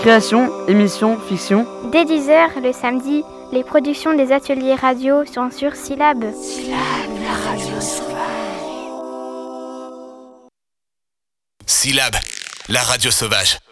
Création, émission, fiction. Dès 10h le samedi, les productions des ateliers radio sont sur Syllab. Syllab, la radio sauvage. Syllab, la radio sauvage.